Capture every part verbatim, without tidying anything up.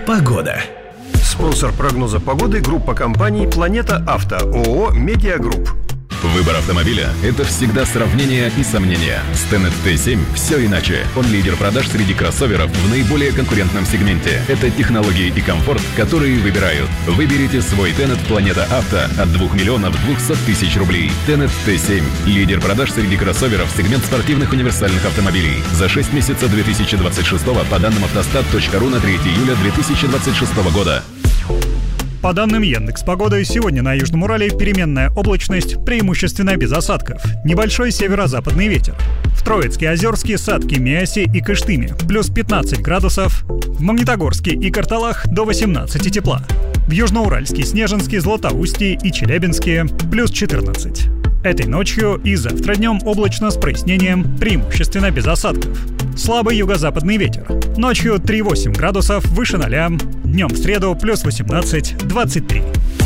Погода. Спонсор прогноза погоды — группа компаний «Планета Авто», ООО «Медиагрупп». Выбор автомобиля – это всегда сравнение и сомнения. с Tenet ти семь все иначе. Он лидер продаж среди кроссоверов в наиболее конкурентном сегменте. Это технологии и комфорт, которые выбирают. Выберите свой Tenet Планета Авто от двух миллионов двухсот тысяч рублей. Tenet ти семь – лидер продаж среди кроссоверов сегмент спортивных универсальных автомобилей. За шесть месяцев две тысячи двадцать шестого по данным автостат точка ру на третье июля две тысячи двадцать шестого года. По данным Яндекс.Погоды, сегодня на Южном Урале переменная облачность, преимущественно без осадков. Небольшой северо-западный ветер. В Троицке, Озерске, Сатке, Миасе и Кыштыме плюс пятнадцать градусов. В Магнитогорске и Карталах до восемнадцати тепла. В Южноуральске, Снежинске, Златоусте и Челябинске плюс четырнадцать. Этой ночью и завтра днем облачно с прояснением, преимущественно без осадков. Слабый юго-западный ветер. Ночью три-восемь градусов, выше ноля. Днем в среду плюс восемнадцать - двадцать три.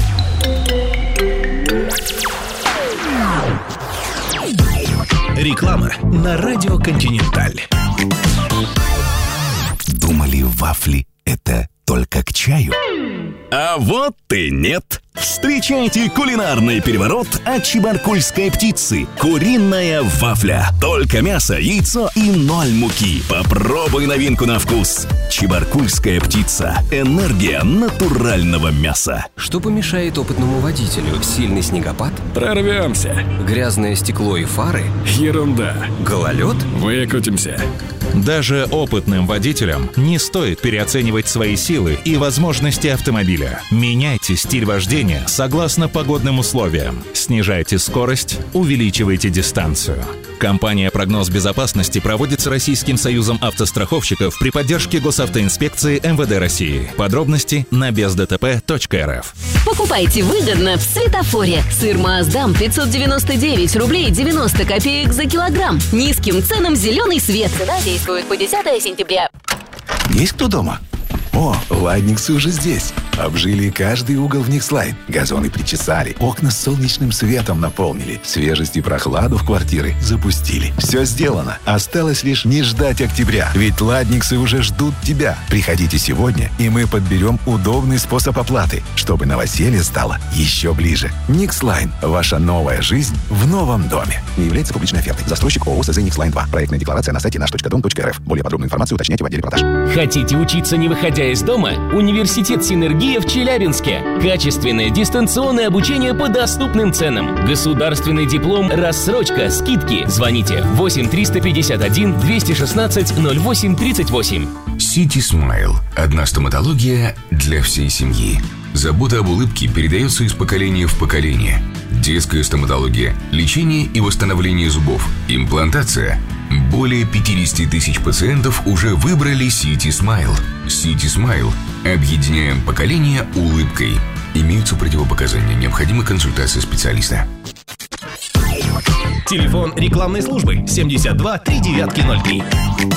Реклама на радио «Континенталь». Думали, вафли — это только к чаю? А вот и нет! Встречайте кулинарный переворот от чебаркульской птицы. Куриная вафля. Только мясо, яйцо и ноль муки. Попробуй новинку на вкус. Чебаркульская птица. Энергия натурального мяса. Что помешает опытному водителю? Сильный снегопад? Прорвемся. Грязное стекло и фары? Ерунда. Гололед? Выкрутимся. Даже опытным водителям не стоит переоценивать свои силы и возможности автомобиля. Меняйте стиль вождения согласно погодным условиям. Снижайте скорость, увеличивайте дистанцию. Компания «Прогноз безопасности» проводится Российским союзом автостраховщиков при поддержке Госавтоинспекции эм вэ дэ России. Подробности на без дэ тэ пэ точка эр эф. Покупайте выгодно в Светофоре. Сыр Маасдам пятьсот девяносто девять рублей девяносто копеек за килограмм. Низким ценам зеленый свет. Цена действует по десятое сентября. Есть кто дома? О, ладниксы уже здесь. Обжили каждый угол в Никслайн. Газоны причесали, окна солнечным светом наполнили, свежесть и прохладу в квартиры запустили. Все сделано. Осталось лишь не ждать октября. Ведь ладниксы уже ждут тебя. Приходите сегодня, и мы подберем удобный способ оплаты, чтобы новоселье стало еще ближе. Никслайн. Ваша новая жизнь в новом доме. Не является публичной офертой. Застройщик ООО СЗ Никслайн два. Проектная декларация на сайте наш точка дом точка эр эф. Более подробную информацию уточняйте в отделе продаж. Хотите учиться, не выходя из дома? Университет «Синергия» в Челябинске. Качественное дистанционное обучение по доступным ценам. Государственный диплом, рассрочка, скидки. Звоните восемь триста пятьдесят один двести шестнадцать ноль восемь тридцать восемь. City Smile. Одна стоматология для всей семьи. Забота об улыбке передается из поколения в поколение. Детская стоматология, лечение и восстановление зубов, имплантация. Более пятьдесят тысяч пациентов уже выбрали City Smile. City Smile. Объединяем поколения улыбкой. Имеются противопоказания. Необходима консультация специалиста. Телефон рекламной службы семьдесят два три девятки ноль три.